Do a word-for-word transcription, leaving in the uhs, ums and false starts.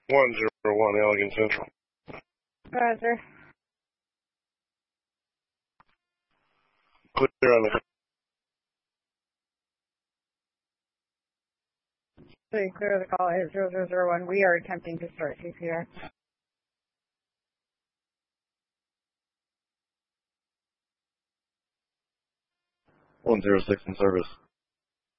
one zero one Allegan Central. Roger. Clear on the... Please clear the call eight zero zero zero one. We are attempting to start C P R. one zero six in service.